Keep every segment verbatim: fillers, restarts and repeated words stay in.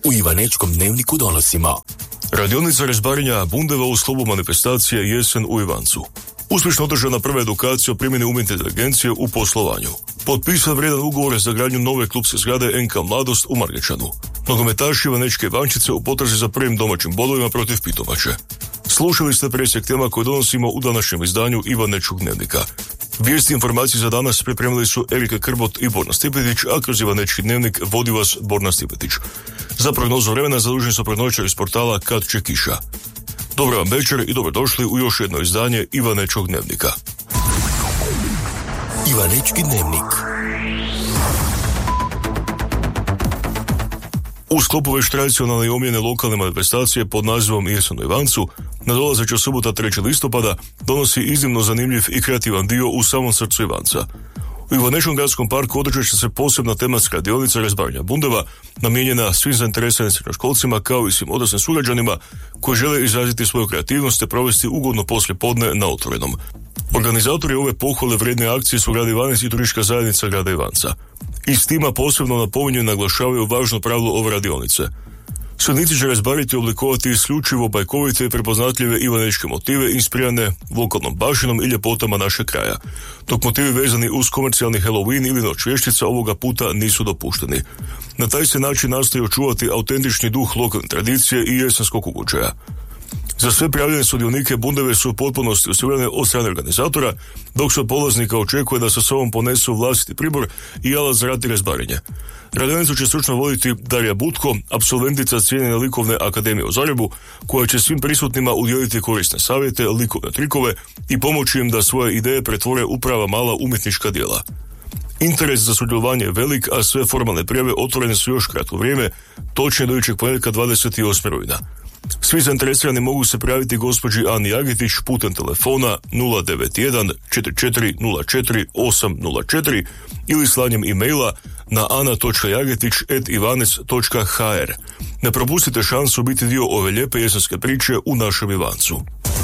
U Ivanečkom dnevniku donosimo: radionica rezbarenja bundeva u sklopu manifestacije Jesen u Ivancu. Uspješno održana prva edukacija o primjeni umjetne inteligencije u poslovanju. Potpisan vrijedan ugovor za gradnju nove klubske zgrade en ka Mladost u Margečanu. Nogometaši Ivanečke Ivančice u potrazi za prvim domaćim bodovima protiv Pitomače. Slušali ste presjek tema koje donosimo u današnjem izdanju Ivanečkog dnevnika. Vijesti i informacije za danas pripremili su Erika Krbot i Borna Stipetić, a kroz Ivanečki dnevnik vodi vas Borna Stipetić. Za prognozu vremena zaduženi su prognostičari iz portala Kad će kiša. Dobar vam večer i dobrodošli u još jedno izdanje Ivanečkog dnevnika. Ivanečki dnevnik. U sklopu već tradicionalne i omljene lokalne manifestacije pod nazivom Jesen u Ivancu, nadolazeća subota trećeg listopada donosi iznimno zanimljiv i kreativan dio u samom srcu Ivanca. U Ivanečkom gradskom parku održat će se posebna tematska radionica rezbarenja bundeva, namijenjena svim zainteresiranim srednjoškolcima kao i svim odraslim sugrađanima koji žele izraziti svoju kreativnost te provesti ugodno poslijepodne na otvorenom. Organizatori ove pohvale vrijedne akcije su grad Ivanec i turistička zajednica grada Ivanca. Iz tima posebno napominju i naglašavaju važno pravilo ove radionice. Sudionici će rezbariti i oblikovati isključivo bajkovite i prepoznatljive ivanečke motive inspirirane lokalnom baštinom i ljepotama našeg kraja, dok motivi vezani uz komercijalni Halloween ili noć vještica ovoga puta nisu dopušteni. Na taj se način nastoji očuvati autentični duh lokalne tradicije i jesenskog ukućaja. Za sve prijavljene sudionike bundeve su u potpunosti osigurane od strane organizatora, dok se od polaznika očekuje da sa sobom ponesu vlastiti pribor i alat za rad i rezbarenje. Radionicu će stručno voditi Darija Butko, apsolventica cijenjene likovne akademije u Zagrebu, koja će svim prisutnima udjeliti korisne savjete, likovne trikove i pomoći im da svoje ideje pretvore u prava mala umjetnička djela. Interes za sudjelovanje je velik, a sve formalne prijave otvorene su još kratko vrijeme, točnije do idućeg ponedjeljka dvadeset osmog rujna. Svi zainteresirani mogu se prijaviti gospođi Ani Jagetić putem telefona nula devet jedan četiri četiri nula četiri osam nula četiri ili slanjem e-maila na ana točka jagetić at ivanec točka ha er. Ne propustite šansu biti dio ove lijepe jesenske priče u našem Ivancu.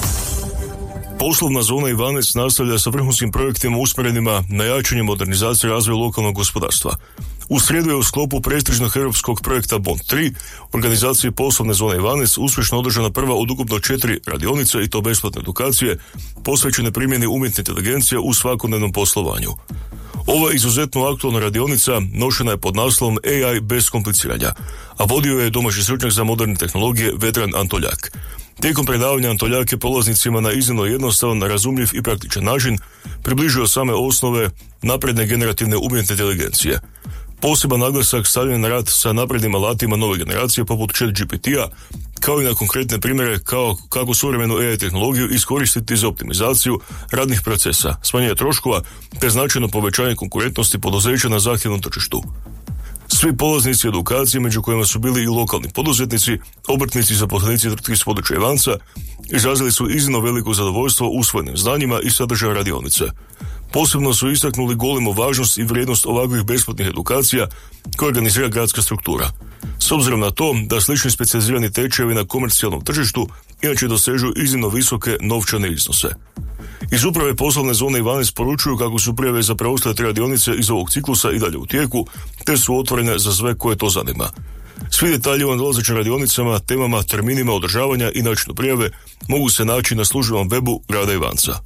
Poslovna zona Ivanec nastavlja sa vrhunskim projektima usmjerenima na jačanje modernizacije i razvoja lokalnog gospodarstva. U srijedu je u sklopu prestižnog europskog projekta Bond tri, organizacije poslovne zone Ivanec, uspješno održana prva od ukupno četiri radionice i to besplatne edukacije, posvećene primjeni umjetne inteligencije u svakodnevnom poslovanju. Ova izuzetno aktualna radionica nošena je pod naslovom A I bez kompliciranja, a vodio je domaći stručnjak za moderne tehnologije Vedran Antoljak. Tijekom predavanja Antoljak je polaznicima na iznimno jednostavan, razumljiv i praktičan način približio same osnove napredne generativne umjetne inteligencije. Poseban naglasak stavljen na rad sa naprednim alatima nove generacije poput Chat G P T-a, kao i na konkretne primjere kao kako suvremenu A I tehnologiju iskoristiti za optimizaciju radnih procesa, smanjenje troškova te značajno povećanje konkurentnosti poduzeća na zahtjevnom tržištu. Svi polaznici edukacije, među kojima su bili i lokalni poduzetnici, obrtnici i zaposlenici tvrtki s područja Ivanca, izrazili su iznimno veliko zadovoljstvo usvojenim znanjima i sadržaja radionice. Posebno su istaknuli golemu važnost i vrijednost ovakvih besplatnih edukacija koje organizira gradska struktura. S obzirom na to da slični specijalizirani tečajevi na komercijalnom tržištu inače dosežu iznimno visoke novčane iznose. Iz uprave poslovne zone Ivanec poručuju kako su prijave za preostale tri radionice iz ovog ciklusa i dalje u tijeku, te su otvorene za sve koje to zanima. Svi detalji o nadolazećim radionicama, temama, terminima održavanja i načinu prijave mogu se naći na službenom webu grada Ivanca.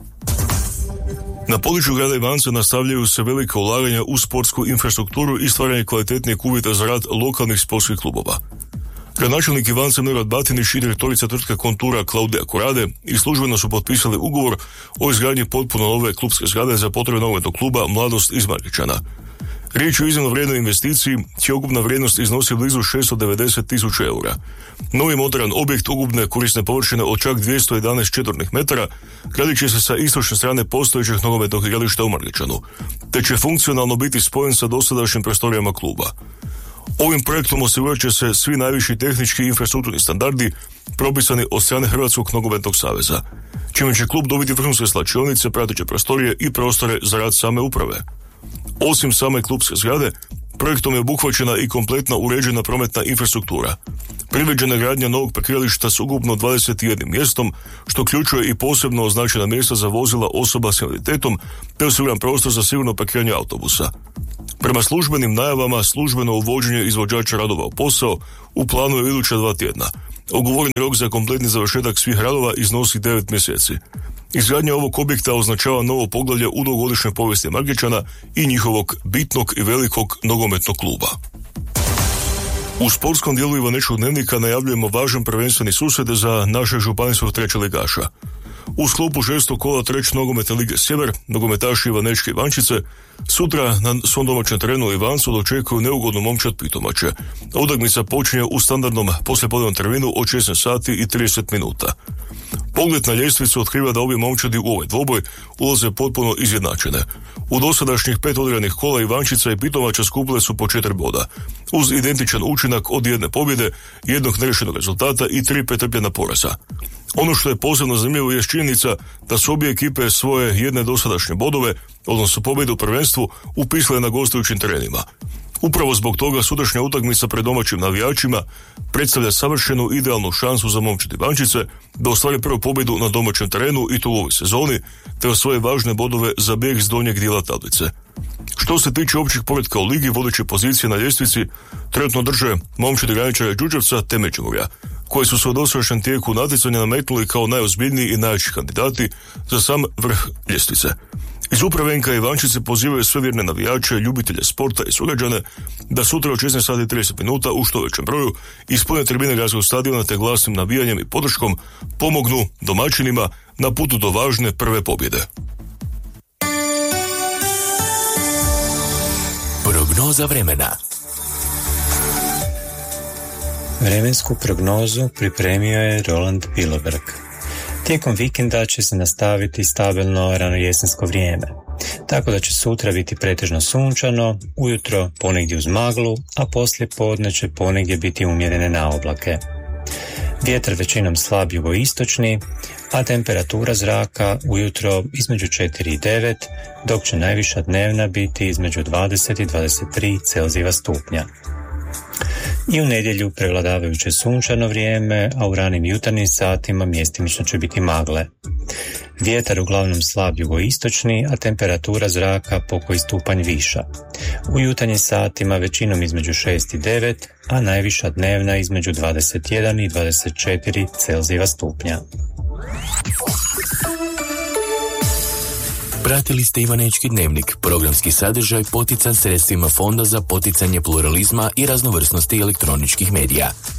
Na području grada Ivanca nastavljaju se velika ulaganja u sportsku infrastrukturu i stvaranje kvalitetnijeg uvjeta za rad lokalnih sportskih klubova. Gradonačelnik Ivanca Milorad Batinić i direktorica tvrtke Kontura Klaudija Korade i službeno su potpisali ugovor o izgradnji potpuno nove klubske zgrade za potrebe nogometnog kluba Mladost iz Margečana. Riječ je o iznimno vrijednoj investiciji, čija ukupna vrijednost iznosi blizu šesto devedeset tisuća eura. Novi moderan objekt ukupne korisne površine od čak dvjesto jedanaest četvornih metara gradit će se sa istočne strane postojećeg nogometnog igrališta u Margečanu, te će funkcionalno biti spojen sa dosadašnjim prostorijama kluba. Ovim projektom osigurat će se svi najviši tehnički i infrastrukturni standardi propisani od strane Hrvatskog nogometnog saveza, čime će klub dobiti vrhunske slačionice, prateće prostorije i prostore za rad same uprave. Osim same klubske zgrade, Projektom je obuhvaćena i kompletna uređena prometna infrastruktura. Predviđena gradnja novog parkirališta s ukupno dvadeset jednim mjestom, što uključuje i posebno označena mjesta za vozila osoba s invaliditetom, te osiguran prostor za sigurno parkiranje autobusa. Prema službenim najavama, službeno uvođenje izvođača radova u posao u planu je iduća dva tjedna. Ugovoreni rok za kompletni završetak svih radova iznosi devet mjeseci. Izgradnja ovog objekta označava novo poglavlje u dugogodišnjoj povijesti Margičana i njihovog bitnog i velikog nogometnog kluba. U sportskom dijelu Ivanečkog dnevnika najavljujemo važan prvenstveni susret za našeg županijskog trećeligaša. U sklopu šestog kola treće nogometne lige Sjever, nogometaši Ivanečke Ivančice sutra na svom domaćem terenu u Ivancu dočekuju neugodnu momčad Pitomače. Utakmica počinje u standardnom poslijepodnevnom terminu od šesnaest sati i trideset minuta. Pogled na ljestvicu otkriva da ovi momčadi u ovaj dvoboj ulaze potpuno izjednačene. U dosadašnjih pet odigranih kola Ivančica i Pitomača skupile su po četiri boda, uz identičan učinak od jedne pobjede, jednog nerešenog rezultata i tri pretrpljena poraza. Ono što je posebno zanimljivo je činjenica da su obje ekipe svoje jedne dosadašnje bodove, odnosno pobjede u prvenstvu, upisale na gostujućim terenima. Upravo zbog toga sutrašnja utakmica pred domaćim navijačima predstavlja savršenu idealnu šansu za momčad Ivančice da ostvari prvu pobjedu na domaćem terenu i to u ovoj sezoni, te osvoje važne bodove za bijeg s donjeg dijela tablice. Što se tiče općeg poretka u ligi, vodeće pozicije na ljestvici trenutno drže momčad Graničara Đurđevca te Međimurja, koji su se u dosadašnjem tijeku natjecanja nametnuli kao najozbiljniji i najjači kandidati za sam vrh ljestvice. Iz uprave N K Ivančice pozivaju sve vjerne navijače, ljubitelje sporta i sugrađane da sutra od šesnaest sati i trideset minuta u što većem broju ispune tribine gradskog stadiona te glasnim navijanjem i podrškom pomognu domaćinima na putu do važne prve pobjede. Prognoza vremena. Vremensku prognozu pripremio je Roland Biloberg. Tijekom vikenda će se nastaviti stabilno ranojesensko vrijeme, tako da će sutra biti pretežno sunčano, ujutro ponegdje uz maglu, a poslije podne će ponegdje biti umjerene na oblake. Vjetar većinom slab jugoistočni, a temperatura zraka ujutro između četiri i devet, dok će najviša dnevna biti između dvadeset i dvadeset tri Celzijeva stupnja. I u nedjelju prevladavajuće sunčano vrijeme, a u ranim jutarnjim satima mjestimično će biti magle. Vjetar uglavnom slab jugoistočni, a temperatura zraka pokoji stupanj viša. U jutarnjim satima većinom između šest i devet, a najviša dnevna između dvadeset jedan i dvadeset četiri Celzijeva stupnja. Pratili ste Ivanečki dnevnik, programski sadržaj potican sredstvima Fonda za poticanje pluralizma i raznovrsnosti elektroničkih medija.